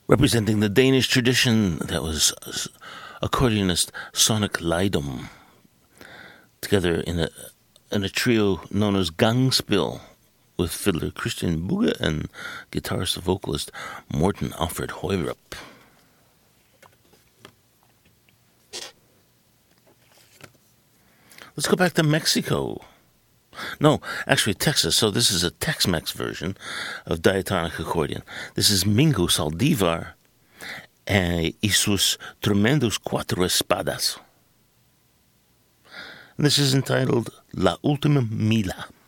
Representing the Danish tradition, that was accordionist Sonic Lydom, together in a trio known as Gangspil, with fiddler Christian Buge and guitarist and vocalist Morten Alfred Højrup. Let's go back to Mexico. No, actually Texas. So this is a Tex-Mex version of diatonic accordion. This is Mingo Saldivar y sus tremendos cuatro espadas. And this is entitled La Última Milla.